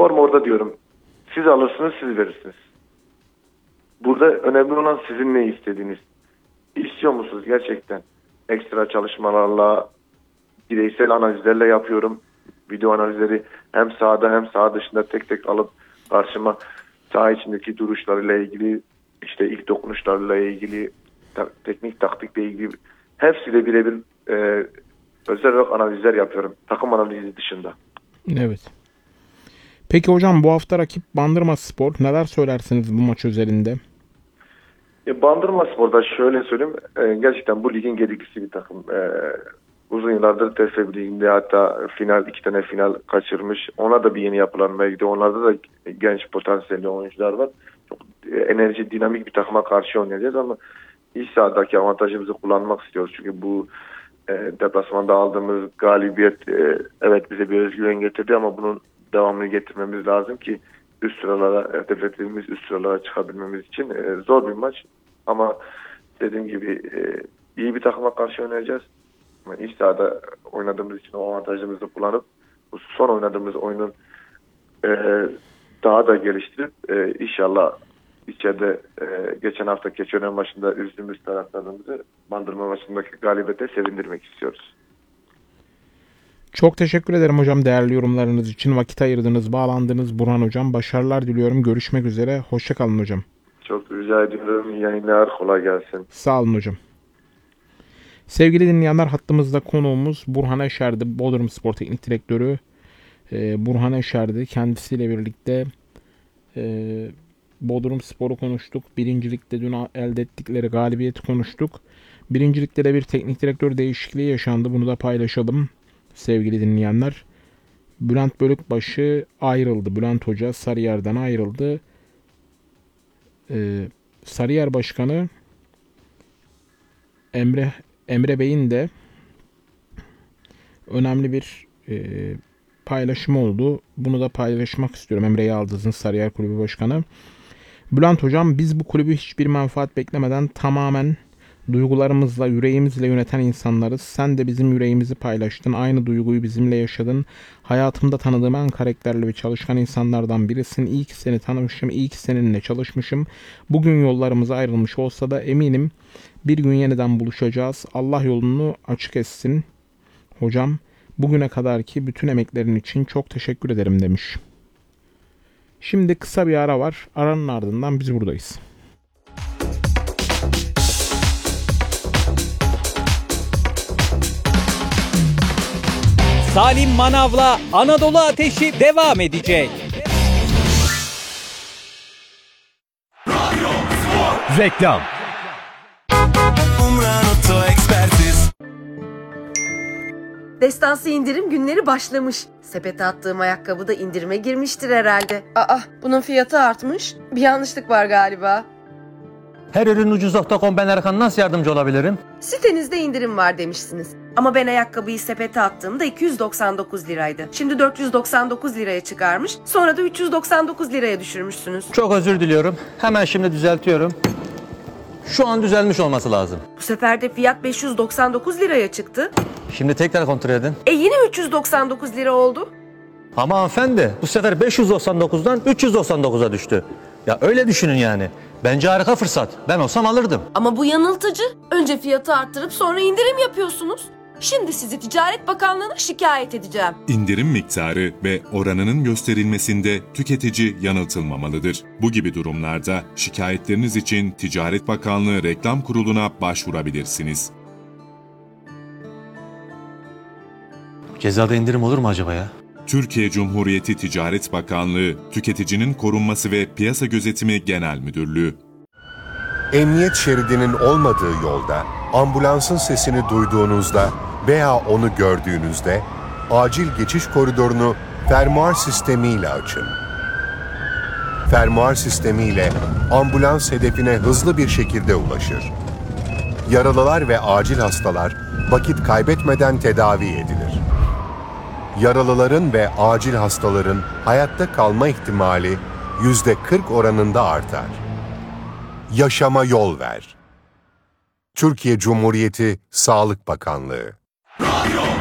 form orada diyorum. Siz alırsınız, siz verirsiniz. Burada önemli olan sizin ne istediğiniz. İstiyor musunuz gerçekten? Ekstra çalışmalarla, bireysel analizlerle yapıyorum. Video analizleri hem sahada hem saha dışında tek tek alıp karşıma saha içindeki duruşlarıyla ilgili, işte ilk dokunuşlarla ilgili, teknik taktikle ilgili hepsiyle birebir özel olarak analizler yapıyorum. Takım analizi dışında. Evet. Peki hocam, bu hafta rakip Bandırmaspor. Neler söylersiniz bu maç özelinde? Bandırmaspor'da şöyle söyleyeyim. Gerçekten bu ligin gediklisi bir takım. Uzun yıllardır TFF Ligi'nde, hatta iki tane final kaçırmış. Ona da bir yeni yapılanmaya gidiyor. Onlarda da genç potansiyelli oyuncular var. Çok enerji, dinamik bir takıma karşı oynayacağız ama iç sahadaki avantajımızı kullanmak istiyoruz. Çünkü bu deplasmanda aldığımız galibiyet evet bize bir özgüven getirdi ama bunun devamını getirmemiz lazım ki üst sıralara, hedeflediğimiz üst sıralara çıkabilmemiz için zor bir maç. Ama dediğim gibi iyi bir takıma karşı oynayacağız. Yani iç sahada oynadığımız için o avantajımızı kullanıp bu son oynadığımız oyunun daha da geliştirip inşallah içeride geçen hafta Keçiören maçında üzdüğümüz taraftarlarımızı Bandırma maçındaki galibiyete sevindirmek istiyoruz. Çok teşekkür ederim hocam değerli yorumlarınız için. Vakit ayırdınız, bağlandınız Burhan hocam. Başarılar diliyorum. Görüşmek üzere. Hoşça kalın hocam. Çok rica ediyorum. İyi yayınlar. Kolay gelsin. Sağ olun hocam. Sevgili dinleyenler, hattımızda konuğumuz Burhan Eşer'di. Bodrumspor Teknik Direktörü Burhan Eşer'di. Kendisiyle birlikte Bodrumspor'u konuştuk. Birincilikte dün elde ettikleri galibiyeti konuştuk. Birincilikte de bir teknik direktör değişikliği yaşandı. Bunu da paylaşalım sevgili dinleyenler. Bülent Bölükbaşı ayrıldı. Bülent Hoca Sarıyer'den ayrıldı. Sarıyer Başkanı Emre Bey'in de önemli bir paylaşımı oldu. Bunu da paylaşmak istiyorum. Emre Yaldız'ın Sarıyer Kulübü Başkanı. Bülent Hocam, biz bu kulübü hiçbir menfaat beklemeden tamamen duygularımızla, yüreğimizle yöneten insanlarız. Sen de bizim yüreğimizi paylaştın. Aynı duyguyu bizimle yaşadın. Hayatımda tanıdığım en karakterli ve çalışkan insanlardan birisin. İyi ki seni tanımışım. İyi ki seninle çalışmışım. Bugün yollarımız ayrılmış olsa da eminim bir gün yeniden buluşacağız. Allah yolunu açık etsin. Hocam, bugüne kadarki bütün emeklerin için çok teşekkür ederim demiş. Şimdi kısa bir ara var. Aranın ardından biz buradayız. Salim Manav'la Anadolu Ateşi devam edecek. Reklam. Destansı indirim günleri başlamış. Sepete attığım ayakkabı da indirime girmiştir herhalde. Aa, bunun fiyatı artmış. Bir yanlışlık var galiba. Her ürün ucuz.com, ben Erkan, nasıl yardımcı olabilirim? Sitenizde indirim var demişsiniz. Ama ben ayakkabıyı sepete attığımda 299 liraydı. Şimdi 499 liraya çıkarmış. Sonra da 399 liraya düşürmüşsünüz. Çok özür diliyorum. Hemen şimdi düzeltiyorum. Şu an düzelmiş olması lazım. Bu sefer de fiyat 599 liraya çıktı. Şimdi tekrar kontrol edin. Yine 399 lira oldu. Ama hanımefendi, bu sefer 599'dan 399'a düştü. Ya öyle düşünün yani. Bence harika fırsat. Ben olsam alırdım. Ama bu yanıltıcı. Önce fiyatı arttırıp sonra indirim yapıyorsunuz. Şimdi sizi Ticaret Bakanlığı'na şikayet edeceğim. İndirim miktarı ve oranının gösterilmesinde tüketici yanıltılmamalıdır. Bu gibi durumlarda şikayetleriniz için Ticaret Bakanlığı Reklam Kurulu'na başvurabilirsiniz. Cezada indirim olur mu acaba ya? Türkiye Cumhuriyeti Ticaret Bakanlığı, Tüketicinin Korunması ve Piyasa Gözetimi Genel Müdürlüğü. Emniyet şeridinin olmadığı yolda, ambulansın sesini duyduğunuzda veya onu gördüğünüzde acil geçiş koridorunu fermuar sistemiyle açın. Fermuar sistemiyle ambulans hedefine hızlı bir şekilde ulaşır. Yaralılar ve acil hastalar vakit kaybetmeden tedavi edilir. Yaralıların ve acil hastaların hayatta kalma ihtimali %40 oranında artar. Yaşama yol ver. Türkiye Cumhuriyeti Sağlık Bakanlığı.